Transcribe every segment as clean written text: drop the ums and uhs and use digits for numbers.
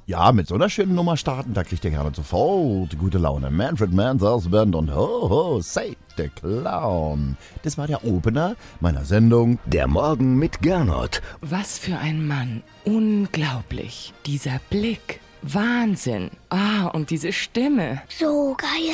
Ja, mit so einer schönen Nummer starten, da kriegt ihr gerne sofort gute Laune. Manfred Mann's Band und Ho Ho Say the Clown. Das war der Opener meiner Sendung Der Morgen mit Gernot. Was für ein Mann. Unglaublich. Dieser Blick. Wahnsinn. Und diese Stimme. So geil.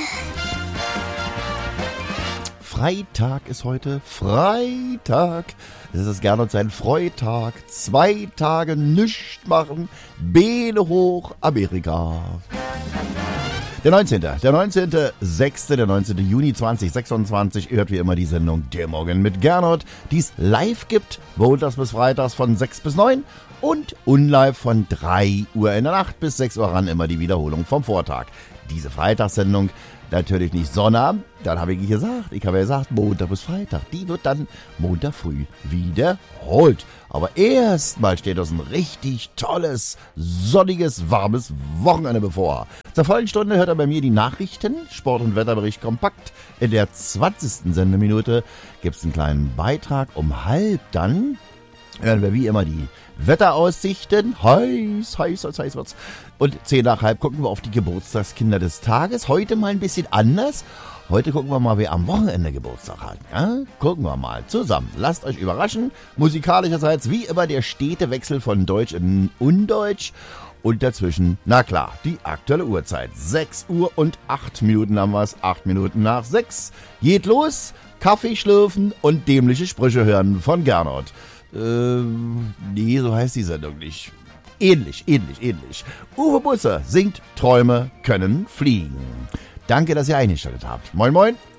Freitag ist heute. Freitag. Das ist Gernot sein Freitag. 2 Tage nichts machen. Beine hoch, Amerika. Der 19. 19. Juni 2026 hört wie immer die Sendung Der Morgen mit Gernot, die es live gibt, montags bis freitags von 6 bis 9 und unlive von 3 Uhr in der Nacht bis 6 Uhr ran, immer die Wiederholung vom Vortag. Diese Freitagssendung natürlich nicht Sonnabend, dann habe ich gesagt, Montag bis Freitag, die wird dann Montag früh wiederholt. Aber erstmal steht uns ein richtig tolles, sonniges, warmes Wochenende bevor. Zur vollen Stunde hört er bei mir die Nachrichten, Sport- und Wetterbericht kompakt. In der 20. Sendeminute gibt es einen kleinen Beitrag. Um halb dann hören wir wie immer die Wetteraussichten. Heiß wird's. Und 10 nach halb gucken wir auf die Geburtstagskinder des Tages. Heute mal ein bisschen anders. Heute gucken wir mal, wer am Wochenende Geburtstag hat. Ja? Gucken wir mal zusammen. Lasst euch überraschen. Musikalischerseits wie immer der stete Wechsel von Deutsch in Undeutsch. Und dazwischen, na klar, die aktuelle Uhrzeit. 6 Uhr und 8 Minuten haben wir es. 8 Minuten nach 6. Geht los. Kaffee schlürfen und dämliche Sprüche hören von Gernot. Nee, so heißt die Sendung nicht. Ähnlich. Uwe Busse singt Träume können fliegen. Danke, dass ihr eingeschaltet habt. Moin, moin.